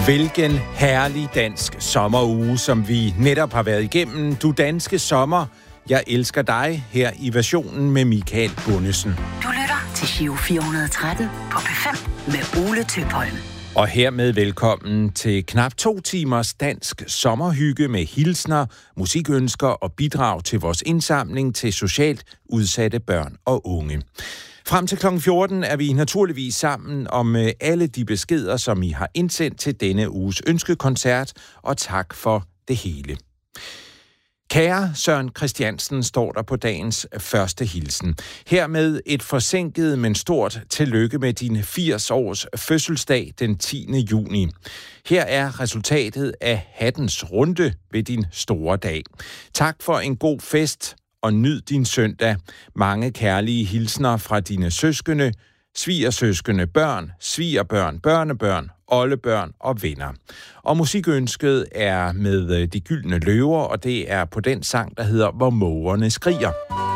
Hvilken herlig dansk sommeruge, som vi netop har været igennem. Du danske sommer, jeg elsker dig, her i versionen med Michael Bundesen. Du lytter til Giro 413 på P5 med Ole Tøpholm. Og hermed velkommen til knap 2 timers dansk sommerhygge med hilsner, musikønsker og bidrag til vores indsamling til socialt udsatte børn og unge. Frem til kl. 14 er vi naturligvis sammen om alle de beskeder, som I har indsendt til denne uges ønskekoncert, og tak for det hele. Kære Søren Christiansen, står der på dagens første hilsen. Hermed et forsinket, men stort tillykke med din 80 års fødselsdag den 10. juni. Her er resultatet af hattens runde ved din store dag. Tak for en god fest, og nyd din søndag. Mange kærlige hilsner fra dine søskende, svigersøskende, børn, svigerbørn, børnebørn, oldebørn og venner. Og musikønsket er med De Gyldne Løver, og det er på den sang, der hedder Hvor mågerne skriger.